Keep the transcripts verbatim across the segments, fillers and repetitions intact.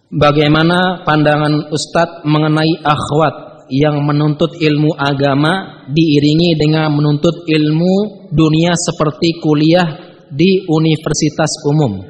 Bagaimana pandangan Ustadz mengenai akhwat yang menuntut ilmu agama diiringi dengan menuntut ilmu dunia seperti kuliah di universitas umum?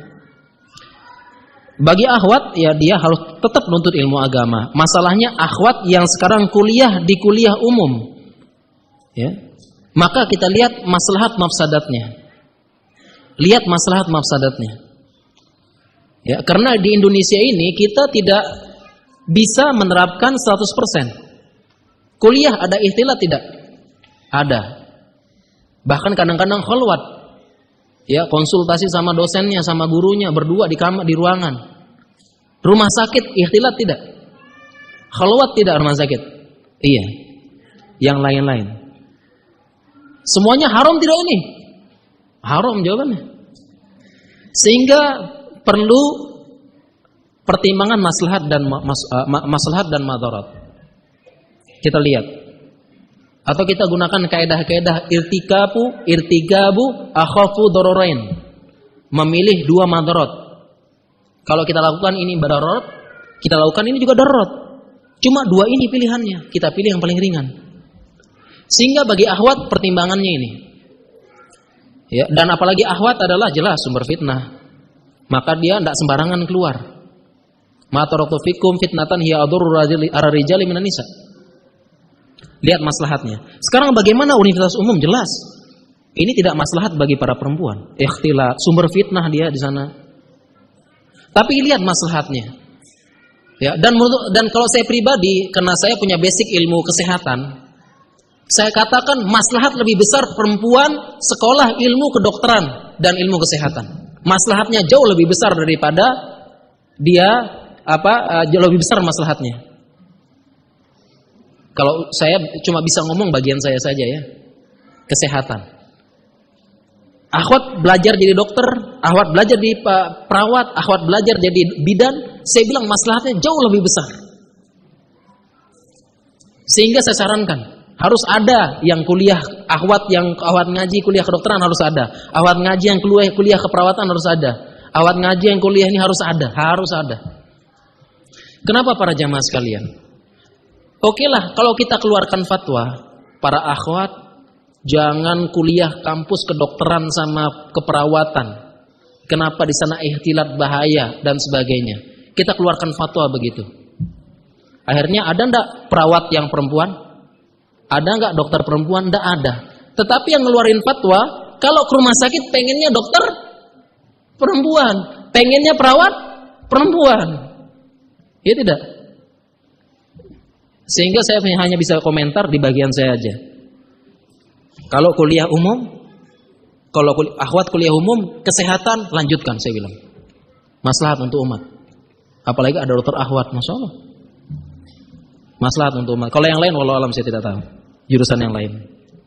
Bagi akhwat, ya dia harus tetap menuntut ilmu agama. Masalahnya akhwat yang sekarang kuliah di kuliah umum, ya, maka kita lihat maslahat mafsadatnya. Lihat maslahat mafsadatnya. Ya, karena di Indonesia ini kita tidak bisa menerapkan seratus persen. Kuliah ada ikhtilat tidak? Ada. Bahkan kadang-kadang khalwat. Ya, konsultasi sama dosennya, sama gurunya, berdua di kamar, di ruangan. Rumah sakit ikhtilat tidak? Khalwat tidak rumah sakit? Iya. Yang lain-lain. Semuanya haram tidak ini? Haram jawabannya. Sehingga perlu pertimbangan maslahat dan mas, uh, maslahat dan madarat. Kita lihat. Atau kita gunakan kaidah-kaidah irtikabu, irtigabu, akhafu dararain. Memilih dua madarat. Kalau kita lakukan ini badarat, kita lakukan ini juga darurat. Cuma dua ini pilihannya, kita pilih yang paling ringan. Sehingga bagi akhwat pertimbangannya ini. Ya, dan apalagi akhwat adalah jelas sumber fitnah. Maka dia tidak sembarangan keluar. Ma taraktu fikum fitnatan hiya adurru ar-rijali minan nisa. Lihat maslahatnya. Sekarang bagaimana universitas umum? Jelas. Ini tidak maslahat bagi para perempuan. Ikhtilat, sumber fitnah dia di sana. Tapi lihat maslahatnya. Ya, dan dan kalau saya pribadi, karena saya punya basic ilmu kesehatan, saya katakan maslahat lebih besar perempuan sekolah ilmu kedokteran dan ilmu kesehatan. Maslahatnya jauh lebih besar daripada dia apa jauh lebih besar maslahatnya. Kalau saya cuma bisa ngomong bagian saya saja ya. Kesehatan. Akhwat belajar jadi dokter, akhwat belajar jadi perawat, akhwat belajar jadi bidan, saya bilang maslahatnya jauh lebih besar. Sehingga saya sarankan harus ada yang kuliah akhwat yang akhwat ngaji kuliah kedokteran harus ada. Akhwat ngaji yang kuliah kuliah keperawatan harus ada. Akhwat ngaji yang kuliah ini harus ada, harus ada. Kenapa para jamaah sekalian? Oke lah kalau kita keluarkan fatwa para akhwat jangan kuliah kampus kedokteran sama keperawatan. Kenapa di sana ikhtilat bahaya dan sebagainya. Kita keluarkan fatwa begitu. Akhirnya ada enggak perawat yang perempuan? Ada nggak dokter perempuan? Nggak ada. Tetapi yang ngeluarin fatwa, kalau ke rumah sakit pengennya dokter perempuan, pengennya perawat perempuan. Ya tidak. Sehingga saya hanya bisa komentar di bagian saya aja. Kalau kuliah umum, kalau kuliah, akhwat kuliah umum, kesehatan lanjutkan saya bilang. Maslahat untuk umat. Apalagi ada dokter akhwat, masya Allah. Maslahat untuk umat. Kalau yang lain, wallahu alam saya tidak tahu. Jurusan yang lain.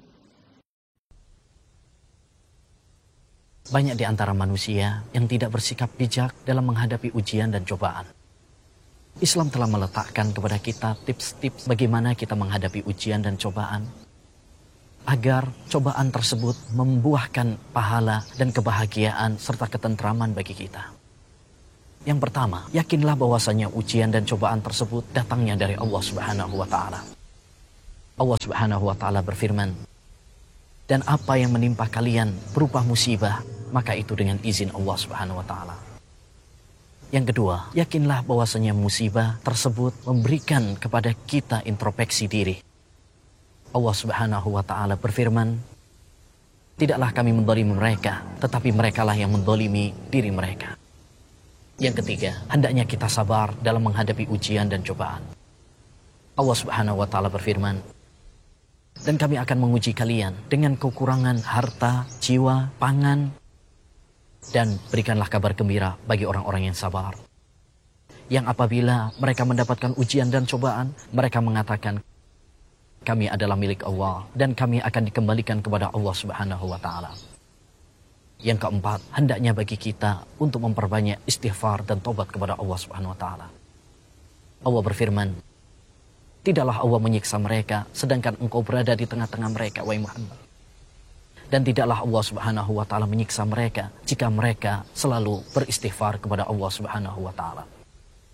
Banyak di antara manusia yang tidak bersikap bijak dalam menghadapi ujian dan cobaan. Islam telah meletakkan kepada kita tips-tips bagaimana kita menghadapi ujian dan cobaan. Agar cobaan tersebut membuahkan pahala dan kebahagiaan serta ketentraman bagi kita. Yang pertama, yakinlah bahwasanya ujian dan cobaan tersebut datangnya dari Allah Subhanahu wa taala. Allah Subhanahu wa taala berfirman, "Dan apa yang menimpa kalian berupa musibah, maka itu dengan izin Allah Subhanahu wa taala." Yang kedua, yakinlah bahwasanya musibah tersebut memberikan kepada kita introspeksi diri. Allah Subhanahu wa taala berfirman, "Tidaklah kami mendolimi mereka, tetapi merekalah yang mendolimi diri mereka." Yang ketiga, hendaknya kita sabar dalam menghadapi ujian dan cobaan. Allah Subhanahu wa taala berfirman, "Dan kami akan menguji kalian dengan kekurangan harta, jiwa, pangan, dan berikanlah kabar gembira bagi orang-orang yang sabar. Yang apabila mereka mendapatkan ujian dan cobaan, mereka mengatakan, kami adalah milik Allah dan kami akan dikembalikan kepada Allah Subhanahu wa taala." Yang keempat, hendaknya bagi kita untuk memperbanyak istighfar dan tobat kepada Allah Subhanahu wa taala. Allah berfirman, "Tidaklah Allah menyiksa mereka sedangkan engkau berada di tengah-tengah mereka, wahai Muhammad. Dan tidaklah Allah Subhanahu wa taala menyiksa mereka jika mereka selalu beristighfar kepada Allah Subhanahu wa taala."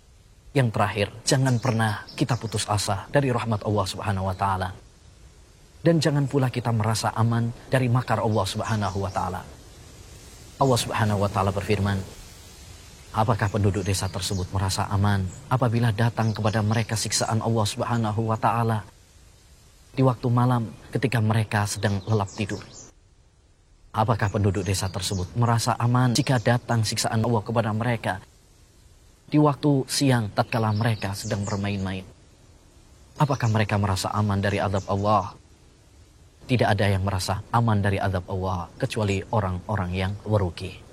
Yang terakhir, jangan pernah kita putus asa dari rahmat Allah Subhanahu wa taala. Dan jangan pula kita merasa aman dari makar Allah Subhanahu wa taala. Allah Subhanahu wa taala berfirman, apakah penduduk desa tersebut merasa aman apabila datang kepada mereka siksaan Allah Subhanahu wa taala di waktu malam ketika mereka sedang lelap tidur? Apakah penduduk desa tersebut merasa aman jika datang siksaan Allah kepada mereka di waktu siang tatkala mereka sedang bermain-main? Apakah mereka merasa aman dari azab Allah? Tidak ada yang merasa aman dari azab Allah kecuali orang-orang yang merugi.